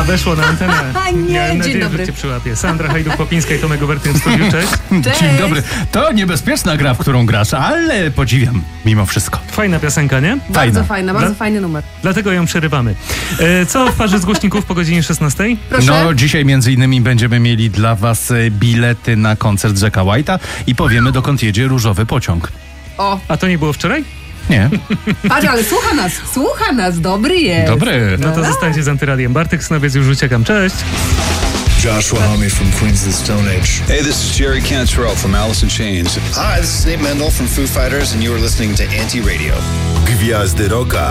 weszło na antenę. Nie, Miałem dzień nadzieję, dobry. że cię przyłapie. Sandra Hajduk-Popińska i Tomek Obertyn w studiu. Cześć. Cześć. Dzień dobry. To niebezpieczna gra, w którą grasz, ale podziwiam mimo wszystko. Fajna piosenka, nie? Bardzo fajna, bardzo Dla- fajny numer. Dlatego ją przerywamy. Co w parze z głośników po godzinie 16? Proszę. No, dzisiaj między innymi będziemy mieli dla was bilety na koncert Jacka White'a i powiemy, dokąd jedzie różowy pociąg. O, A to nie było wczoraj? Nie? patrz, ale słucha nas, dobry jest. Dobry. No to zostańcie z Antyradiem. Bartek Snowiec, już uciekam. Cześć. Joshua Homme from Queens of the Stone Age. Hey, this is Jerry Cantrell from Alice in Chains. Hi, this is Nate Mendel from Foo Fighters, and you are listening to Anti-Radio. Gwiazdy Rocka.